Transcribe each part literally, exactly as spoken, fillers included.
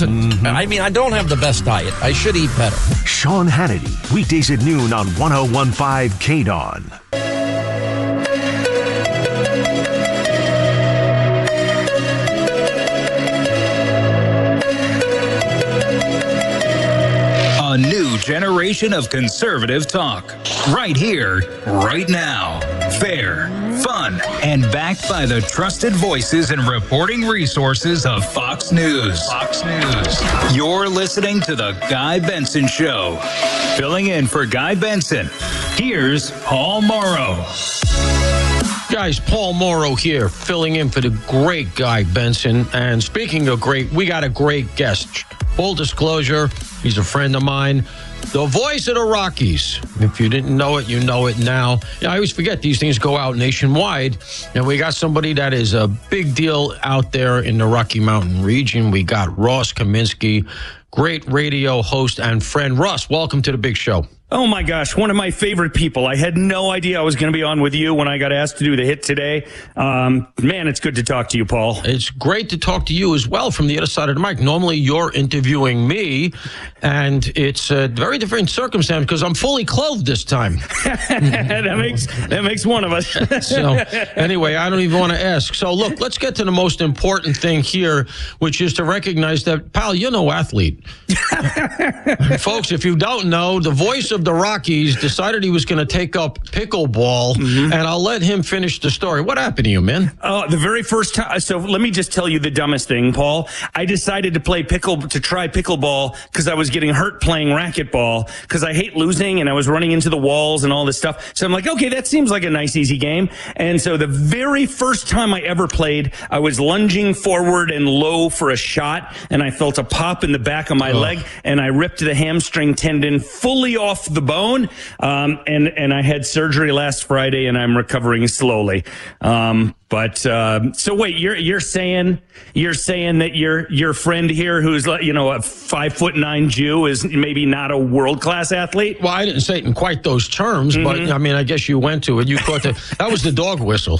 doesn't. Mm-hmm. I mean, I don't have the best diet. I should eat better. Sean Hannity, weekdays at noon on one oh one point five K D O N. A new generation of conservative talk. Right here, right now. Fair, fun, and backed by the trusted voices and reporting resources of Fox News. Fox News. You're listening to The Guy Benson Show. Filling in for Guy Benson, here's Paul Morrow. Guys, Paul Morrow here, filling in for the great Guy Benson. And speaking of great, we got a great guest. Full disclosure, he's a friend of mine. The voice of the Rockies. If you didn't know it, you know it now. Yeah, I always forget these things go out nationwide. And we got somebody that is a big deal out there in the Rocky Mountain region. We got Ross Kaminsky, great radio host and friend. Russ, welcome to the big show. Oh, my gosh. One of my favorite people. I had no idea I was going to be on with you when I got asked to do the hit today. Um, man, it's good to talk to you, Paul. It's great to talk to you as well from the other side of the mic. Normally, you're interviewing me, and it's a very different circumstance because I'm fully clothed this time. that makes that makes one of us. So, anyway, I don't even want to ask. So, look, let's get to the most important thing here, which is to recognize that, pal, you're no athlete. Folks, if you don't know, the voice of the Rockies decided he was going to take up pickleball, mm-hmm. and I'll let him finish the story. What happened to you, man? Uh, the very first time. So let me just tell you the dumbest thing, Paul. I decided to play pickle to try pickleball because I was getting hurt playing racquetball because I hate losing and I was running into the walls and all this stuff. So I'm like, okay, that seems like a nice, easy game. And so the very first time I ever played, I was lunging forward and low for a shot, and I felt a pop in the back of my oh. leg, and I ripped the hamstring tendon fully off the bone, um, and and I had surgery last Friday, and I'm recovering slowly. Um, but uh, so wait, you're you're saying you're saying that your your friend here, who's you know a five foot nine Jew, is maybe not a world class athlete? Well, I didn't say it in quite those terms, mm-hmm. but I mean, I guess you went to it. You caught the that was the dog whistle.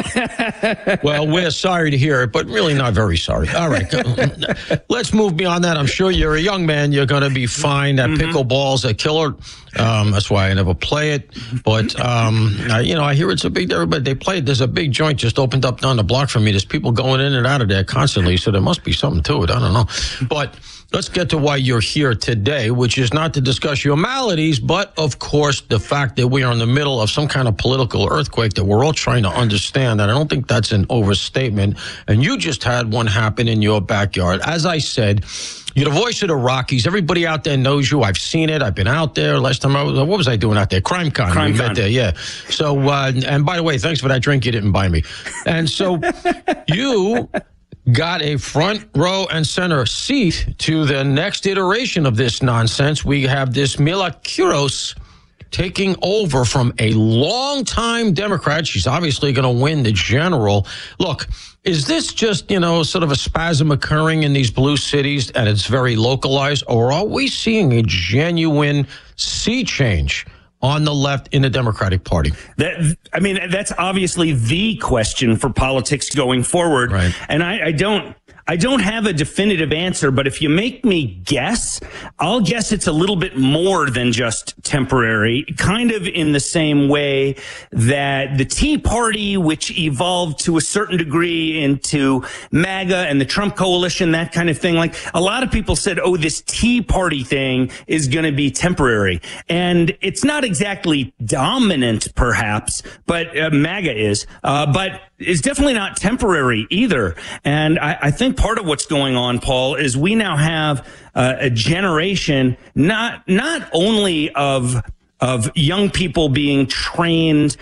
Well, we're sorry to hear it, but really not very sorry. All right, let's move beyond that. I'm sure you're a young man. You're going to be fine. That mm-hmm. pickleball's a killer. Um, that's why I never play it. But, um, I, you know, I hear it's a big, everybody, they play it. There's a big joint just opened up down the block from me. There's people going in and out of there constantly. So there must be something to it. I don't know. But let's get to why you're here today, which is not to discuss your maladies, but, of course, the fact that we are in the middle of some kind of political earthquake that we're all trying to understand. And I don't think that's an overstatement. And you just had one happen in your backyard. As I said, you're the voice of the Rockies. Everybody out there knows you. I've seen it. I've been out there. Last time I was, what was I doing out there? CrimeCon. Crime we Con. met there, yeah. So, uh, and by the way, thanks for that drink you didn't buy me. And so you got a front row and center seat to the next iteration of this nonsense. We have this Mila Kuros taking over from a longtime Democrat. She's obviously going to win the general. Look, is this just, you know, sort of a spasm occurring in these blue cities and it's very localized, or are we seeing a genuine sea change on the left in the Democratic Party? That, I mean, that's obviously the question for politics going forward. Right. And I, I don't... I don't have a definitive answer, but if you make me guess, I'll guess it's a little bit more than just temporary, kind of in the same way that the Tea Party, which evolved to a certain degree into MAGA and the Trump coalition, that kind of thing. Like a lot of people said, oh, this Tea Party thing is going to be temporary. And it's not exactly dominant, perhaps, but uh, MAGA is, uh, but it's definitely not temporary either. And I, I think part of what's going on, Paul, is we now have uh, a generation not not only of of young people being trained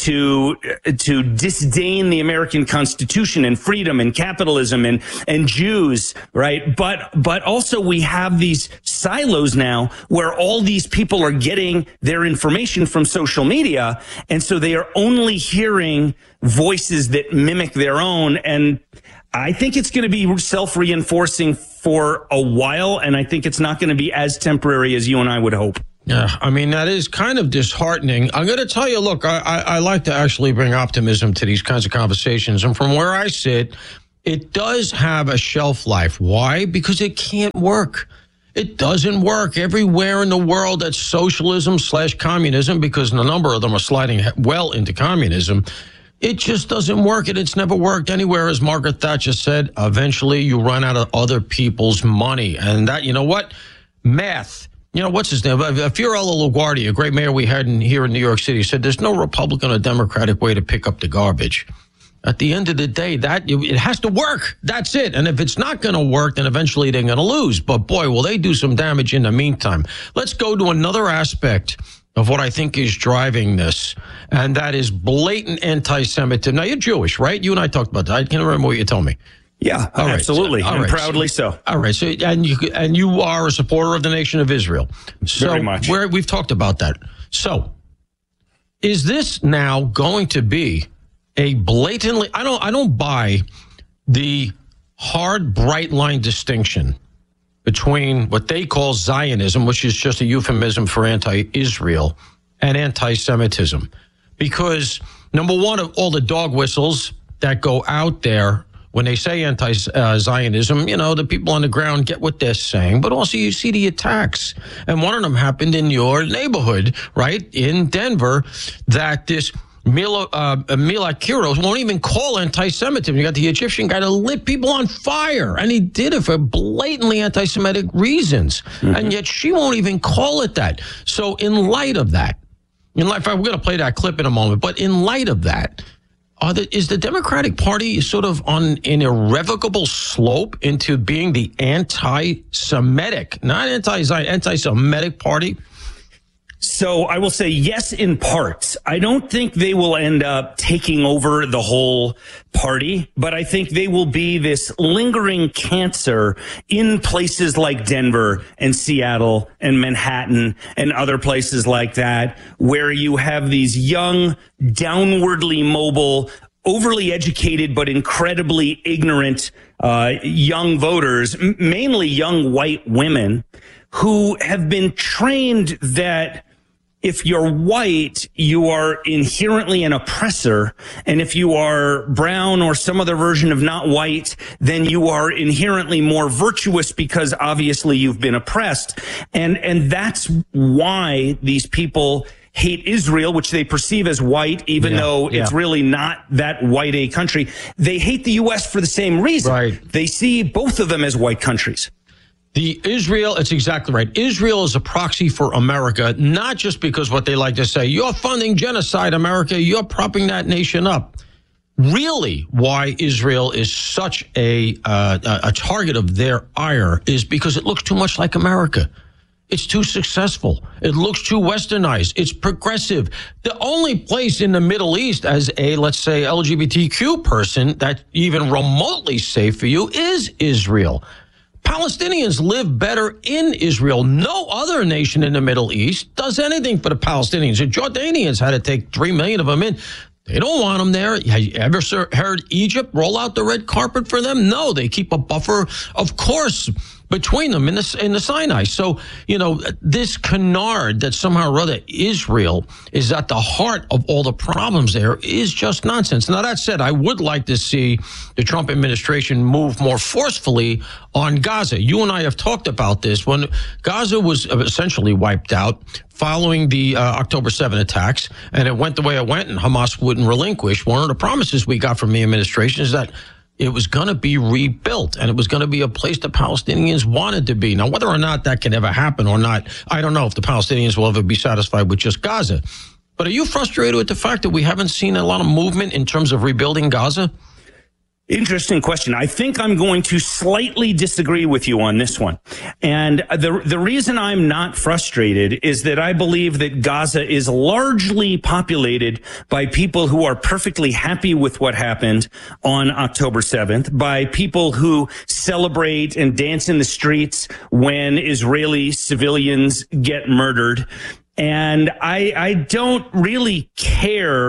to to disdain the American Constitution and freedom and capitalism and and Jews, right? But but also we have these silos now where all these people are getting their information from social media, and so they are only hearing voices that mimic their own. And I think it's going to be self-reinforcing for a while, and I think it's not going to be as temporary as you and I would hope. Yeah, I mean, that is kind of disheartening. I'm going to tell you, look, I, I, I like to actually bring optimism to these kinds of conversations. And from where I sit, it does have a shelf life. Why? Because it can't work. It doesn't work everywhere in the world that's socialism slash communism, because a number of them are sliding well into communism. It just doesn't work, and it's never worked anywhere. As Margaret Thatcher said, eventually you run out of other people's money. And that, you know what? Math. You know, what's his name? Fiorello LaGuardia, a great mayor we had in, here in New York City, said there's no Republican or Democratic way to pick up the garbage. At the end of the day, that it has to work. That's it. And if it's not going to work, then eventually they're going to lose. But boy, will they do some damage in the meantime. Let's go to another aspect of what I think is driving this, and that is blatant anti-Semitism. Now, you're Jewish, right? You and I talked about that. I can't remember what you told me. Yeah, all right, absolutely, so, all and right, proudly so, so. All right, so and you and you are a supporter of the nation of Israel. So Very much. Where we've talked about that. So, is this now going to be a blatantly? I don't. I don't buy the hard, bright line distinction between what they call Zionism, which is just a euphemism for anti-Israel, and anti-Semitism, because number one, of all the dog whistles that go out there when they say anti-Zionism, you know, the people on the ground get what they're saying, but also you see the attacks. And one of them happened in your neighborhood, right, in Denver, that this Mila, uh, Mila Kiros won't even call anti-Semitism. You got the Egyptian guy that lit people on fire, and he did it for blatantly anti-Semitic reasons. Mm-hmm. And yet she won't even call it that. So in light of that, in light, we're going to play that clip in a moment, but in light of that, Are the, is the Democratic Party sort of on an irrevocable slope into being the anti-Semitic, not anti-Zion, anti-Semitic party? So I will say yes in parts. I don't think they will end up taking over the whole party, but I think they will be this lingering cancer in places like Denver and Seattle and Manhattan and other places like that, where you have these young, downwardly mobile, overly educated but incredibly ignorant uh, young voters, m- mainly young white women, who have been trained that if you're white, you are inherently an oppressor. And if you are brown or some other version of not white, then you are inherently more virtuous because obviously you've been oppressed. And, and that's why these people hate Israel, which they perceive as white, even yeah, though yeah. it's really not that white a country. They hate the U S for the same reason. Right. They see both of them as white countries. The Israel, it's exactly right. Israel is a proxy for America, not just because what they like to say, you're funding genocide, America, you're propping that nation up. Really, why Israel is such a uh, a target of their ire is because it looks too much like America. It's too successful. It looks too westernized. It's progressive. The only place in the Middle East as a, let's say, L G B T Q person that's even remotely safe for you is Israel. Palestinians live better in Israel. No other nation in the Middle East does anything for the Palestinians. The Jordanians had to take three million of them in. They don't want them there. Have you ever heard Egypt roll out the red carpet for them? No, they keep a buffer, of course, between them in the, in the Sinai. So, you know, this canard that somehow or other Israel is at the heart of all the problems there is just nonsense. Now, that said, I would like to see the Trump administration move more forcefully on Gaza. You and I have talked about this. When Gaza was essentially wiped out following the uh, October seventh attacks, and it went the way it went, and Hamas wouldn't relinquish, one of the promises we got from the administration is that it was going to be rebuilt, and it was going to be a place the Palestinians wanted to be. Now, whether or not that can ever happen or not, I don't know if the Palestinians will ever be satisfied with just Gaza. But are you frustrated with the fact that we haven't seen a lot of movement in terms of rebuilding Gaza? Interesting question. I think I'm going to slightly disagree with you on this one. And the the reason I'm not frustrated is that I believe that Gaza is largely populated by people who are perfectly happy with what happened on October seventh, by people who celebrate and dance in the streets when Israeli civilians get murdered. And I, I don't really care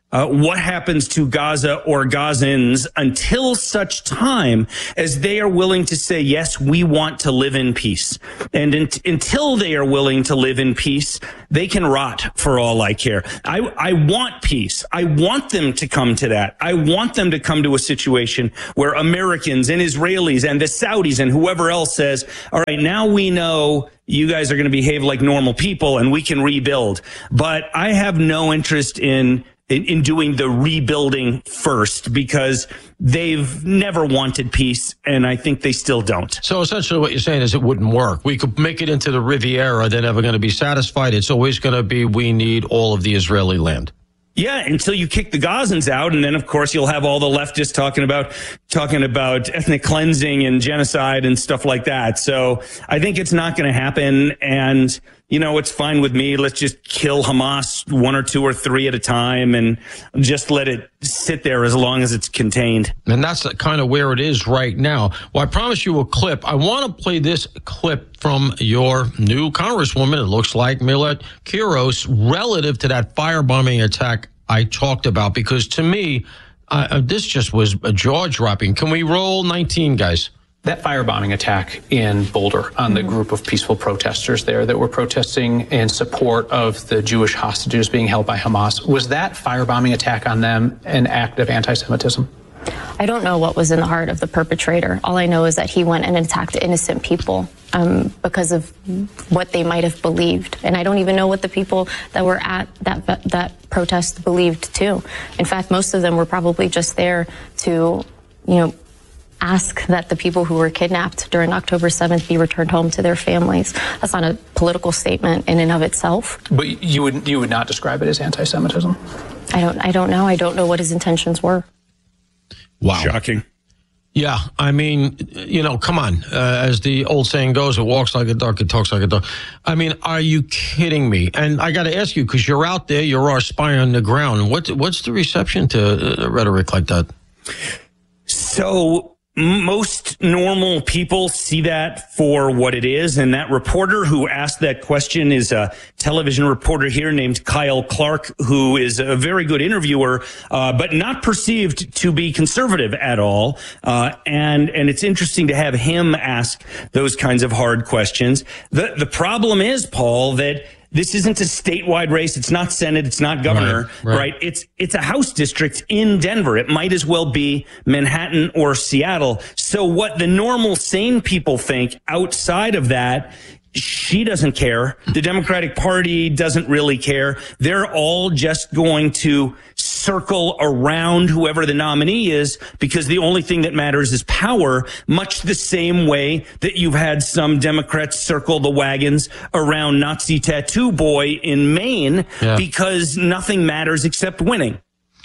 Uh, what happens to Gaza or Gazans until such time as they are willing to say, yes, we want to live in peace. And in, until they are willing to live in peace, they can rot for all I care. I, I want peace. I want them to come to that. I want them to come to a situation where Americans and Israelis and the Saudis and whoever else says, all right, now we know you guys are going to behave like normal people and we can rebuild. But I have no interest in In, in doing the rebuilding first, because they've never wanted peace, and I think they still don't. So essentially what you're saying is it wouldn't work. We could make it into the Riviera. They're never going to be satisfied. It's always going to be, we need all of the Israeli land. Yeah, until you kick the Gazans out, and then of course you'll have all the leftists talking about talking about ethnic cleansing and genocide and stuff like that. So I think it's not going to happen, and you know, it's fine with me. Let's just kill Hamas one or two or three at a time and just let it sit there as long as it's contained. And that's kind of where it is right now. Well, I promise you a clip. I want to play this clip from your new congresswoman, it looks like, Millet Quiros, relative to that firebombing attack I talked about, because to me, uh, this just was a jaw-dropping. Can we roll nineteen, guys? That firebombing attack in Boulder on the group of peaceful protesters there that were protesting in support of the Jewish hostages being held by Hamas, was that firebombing attack on them an act of anti-Semitism? I don't know what was in the heart of the perpetrator. All I know is that he went and attacked innocent people um, because of what they might have believed. And I don't even know what the people that were at that that protest believed too. In fact, most of them were probably just there to, you know, ask that the people who were kidnapped during October seventh be returned home to their families. That's not a political statement in and of itself. But you would you would not describe it as anti-Semitism? I don't I don't know. I don't know what his intentions were. Wow. Shocking. Yeah, I mean, you know, come on. Uh, as the old saying goes, it walks like a duck, it talks like a duck. I mean, are you kidding me? And I got to ask you, because you're out there, you're our spy on the ground. What, what's the reception to uh, rhetoric like that? So most normal people see that for what it is. And that reporter who asked that question is a television reporter here named Kyle Clark, who is a very good interviewer, uh, but not perceived to be conservative at all. Uh, and, and it's interesting to have him ask those kinds of hard questions. The, the problem is, Paul, that this isn't a statewide race. It's not Senate. It's not governor, right, right. right? It's it's a House district in Denver. It might as well be Manhattan or Seattle. So what the normal sane people think outside of that, she doesn't care. The Democratic Party doesn't really care. They're all just going to circle around whoever the nominee is, because the only thing that matters is power, much the same way that you've had some Democrats circle the wagons around Nazi Tattoo Boy in Maine, yeah. because nothing matters except winning.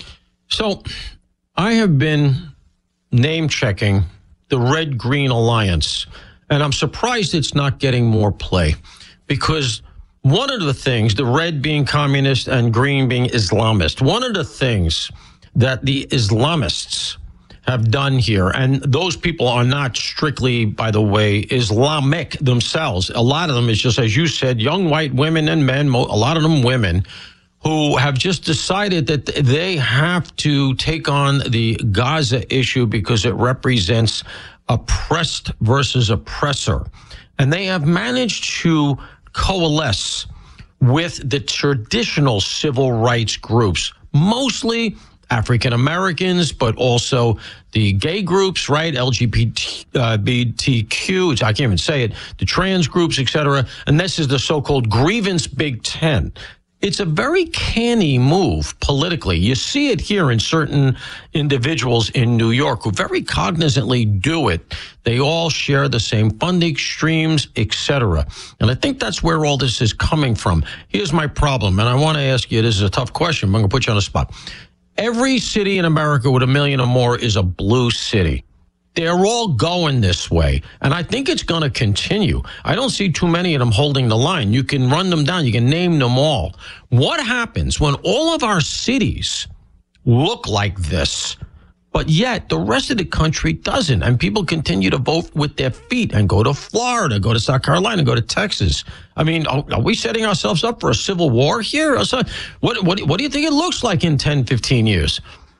So I have been name checking the Red Green Alliance, and I'm surprised it's not getting more play, because one of the things, the red being communist and green being Islamist, one of the things that the Islamists have done here, and those people are not strictly, by the way, Islamic themselves. A lot of them is just, as you said, young white women and men, a lot of them women, who have just decided that they have to take on the Gaza issue because it represents oppressed versus oppressor. And they have managed to coalesce with the traditional civil rights groups, mostly African Americans, but also the gay groups, right? L G B T Q, I can't even say it, the trans groups, et cetera. And this is the so-called grievance Big Ten. It's a very canny move politically. You see it here in certain individuals in New York who very cognizantly do it. They all share the same funding streams, et cetera. And I think that's where all this is coming from. Here's my problem, and I want to ask you, this is a tough question, but I'm going to put you on the spot. Every city in America with a million or more is a blue city. They're all going this way, and I think it's going to continue. I don't see too many of them holding the line. You can run them down. You can name them all. What happens when all of our cities look like this? But yet the rest of the country doesn't. And people continue to vote with their feet and go to Florida, go to South Carolina, go to Texas. I mean, are, are we setting ourselves up for a civil war here? Or so, what, what, what do you think it looks like in ten, fifteen years?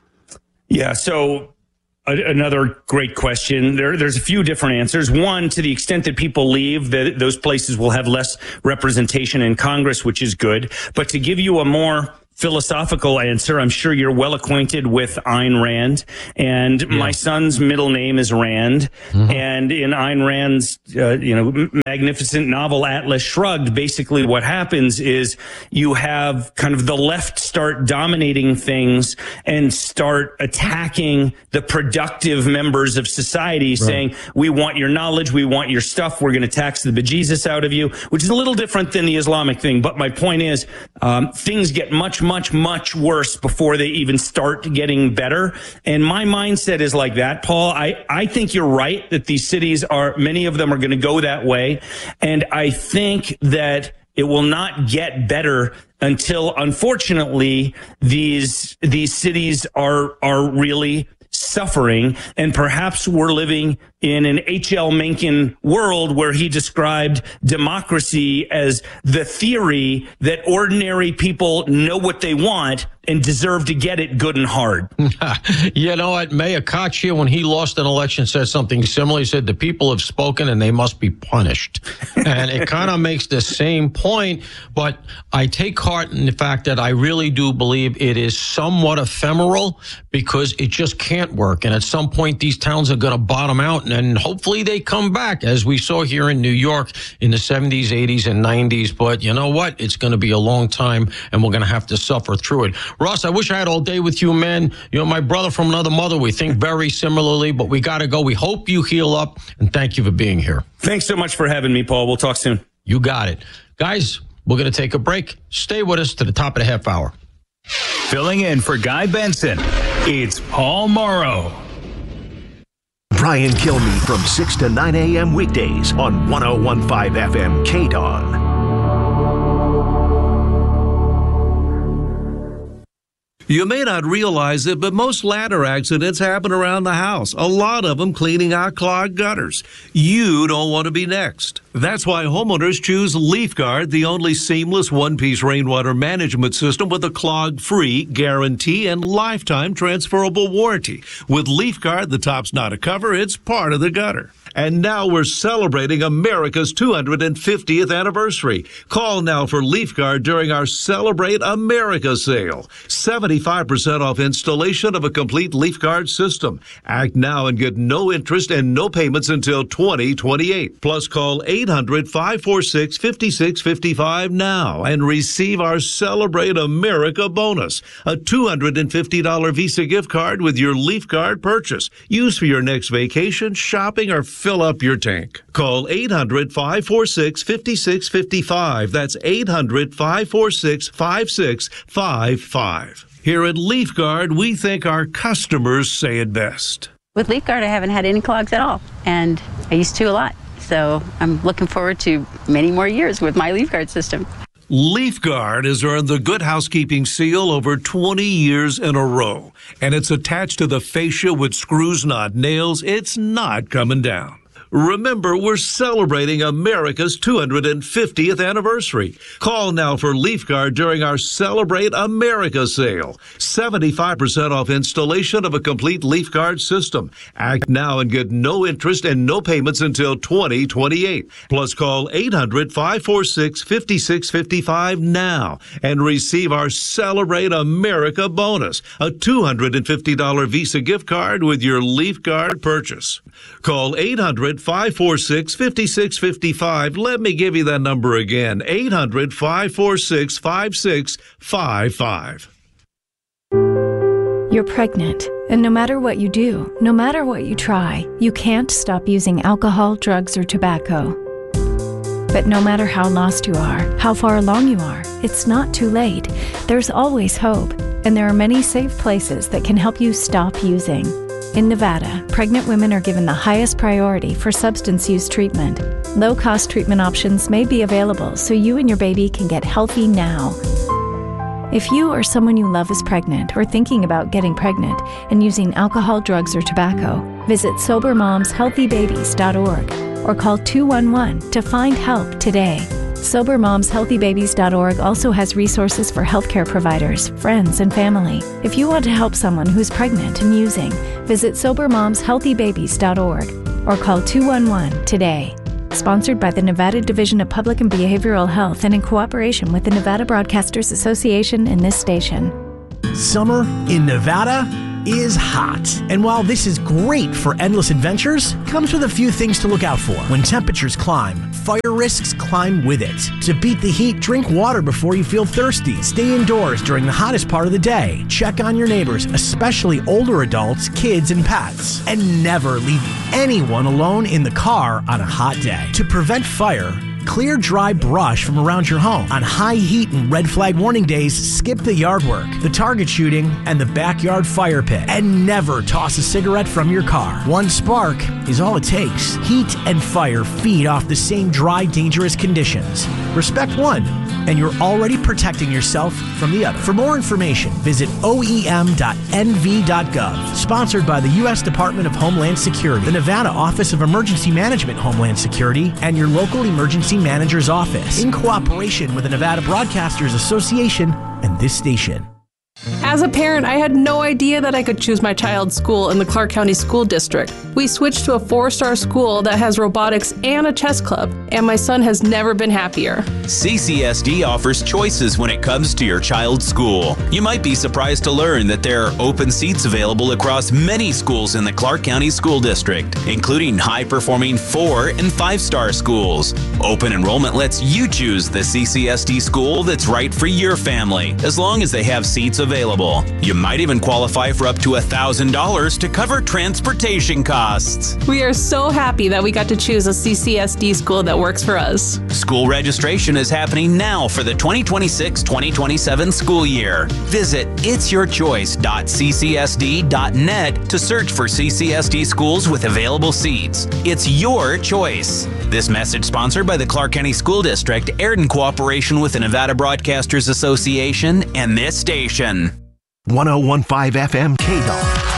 Yeah, so a, another great question. There, there's a few different answers. One, to the extent that people leave, the, those places will have less representation in Congress, which is good. But to give you a more philosophical answer, I'm sure you're well acquainted with Ayn Rand, and yeah. my son's middle name is Rand. Mm-hmm. And in Ayn Rand's, uh, you know, magnificent novel Atlas Shrugged, basically what happens is you have kind of the left start dominating things and start attacking the productive members of society, right. saying, we want your knowledge, we want your stuff, we're going to tax the bejesus out of you, which is a little different than the Islamic thing. But my point is, um, things get much much, much worse before they even start getting better. And my mindset is like that, Paul. I, I think you're right that these cities are, many of them are going to go that way. And I think that it will not get better until, unfortunately, these, these cities are, are really suffering. And perhaps we're living in an H L Mencken world where he described democracy as the theory that ordinary people know what they want and deserve to get it good and hard. You know what? Mayor Koch here, when he lost an election, said something similar. He said, the people have spoken and they must be punished. And it kind of makes the same point, but I take heart in the fact that I really do believe it is somewhat ephemeral because it just can't work. And at some point, these towns are going to bottom out, and and hopefully they come back, as we saw here in New York in the seventies, eighties, and nineties. But you know what? It's going to be a long time, and we're going to have to suffer through it. Ross, I wish I had all day with you, man. You're my brother from another mother. We think very similarly, but we got to go. We hope you heal up, and thank you for being here. Thanks so much for having me, Paul. We'll talk soon. You got it. Guys, we're going to take a break. Stay with us to the top of the half hour. Filling in for Guy Benson, it's Paul Morrow. Brian Kilmeade from six to nine a.m. weekdays on one oh one point five F M K D O N. You may not realize it, but most ladder accidents happen around the house, a lot of them cleaning out clogged gutters. You don't want to be next. That's why homeowners choose LeafGuard, the only seamless one-piece rainwater management system with a clog-free guarantee and lifetime transferable warranty. With LeafGuard, the top's not a cover, it's part of the gutter. And now we're celebrating America's two hundred fiftieth anniversary. Call now for LeafGuard during our Celebrate America sale. seventy-five percent off installation of a complete LeafGuard system. Act now and get no interest and no payments until twenty twenty-eight. Plus, call eight hundred, five four six, five six five five now and receive our Celebrate America bonus, a two hundred fifty dollars Visa gift card with your LeafGuard purchase. Use for your next vacation, shopping, or fill up your tank. Call eight hundred, five four six, five six five five. That's eight hundred, five four six, five six five five. Here at LeafGuard, we think our customers say it best. With LeafGuard, I haven't had any clogs at all, and I used to a lot. So I'm looking forward to many more years with my LeafGuard system. LeafGuard has earned the Good Housekeeping seal over twenty years in a row, and it's attached to the fascia with screws, not nails. It's not coming down. Remember, we're celebrating America's two hundred fiftieth anniversary. Call now for LeafGuard during our Celebrate America sale. seventy-five percent off installation of a complete LeafGuard system. Act now and get no interest and no payments until twenty twenty-eight. Plus, call eight hundred, five four six, five six five five now and receive our Celebrate America bonus, a two hundred fifty dollars Visa gift card with your LeafGuard purchase. Call eight hundred, five four six, five six five five. Let me give you that number again, eight hundred, five four six, five six five five. You're pregnant, and no matter what you do, no matter what you try, you can't stop using alcohol, drugs, or tobacco. But no matter how lost you are, how far along you are, it's not too late. There's always hope, and there are many safe places that can help you stop using. In Nevada, pregnant women are given the highest priority for substance use treatment. Low-cost treatment options may be available so you and your baby can get healthy now. If you or someone you love is pregnant or thinking about getting pregnant and using alcohol, drugs, or tobacco, visit sober moms healthy babies dot org or call two one one to find help today. sober moms healthy babies dot org also has resources for healthcare providers, friends, and family. If you want to help someone who's pregnant and using, visit sober moms healthy babies dot org or call two one one today. Sponsored by the Nevada Division of Public and Behavioral Health and in cooperation with the Nevada Broadcasters Association and this station. Summer in Nevada is hot. And while this is great for endless adventures, it comes with a few things to look out for. When temperatures climb, fire risks climb with it. To beat the heat, drink water before you feel thirsty. Stay indoors during the hottest part of the day. Check on your neighbors, especially older adults, kids, and pets. And never leave anyone alone in the car on a hot day. To prevent fire, clear dry brush from around your home. On high heat and red flag warning days, skip the yard work, the target shooting, and the backyard fire pit. And never toss a cigarette from your car. One spark is all it takes. Heat and fire feed off the same dry, dangerous conditions. Respect one, and you're already protecting yourself from the other. For more information, visit O E M dot N V dot gov. Sponsored by the U S Department of Homeland Security, the Nevada Office of Emergency Management Homeland Security, and your local emergency manager's office, in cooperation with the Nevada Broadcasters Association and this station. As a parent, I had no idea that I could choose my child's school in the Clark County School District. We switched to a four-star school that has robotics and a chess club, and my son has never been happier. C C S D offers choices when it comes to your child's school. You might be surprised to learn that there are open seats available across many schools in the Clark County School District, including high-performing four- and five-star schools. Open enrollment lets you choose the C C S D school that's right for your family, as long as they have seats available. You might even qualify for up to one thousand dollars to cover transportation costs. We are so happy that we got to choose a C C S D school that works for us. School registration is happening now for the twenty twenty-six twenty twenty-seven school year. Visit its your choice dot c c s d dot net to search for C C S D schools with available seats. It's your choice. This message sponsored by the Clark County School District, aired in cooperation with the Nevada Broadcasters Association and this station. one oh one point five F M K D O N.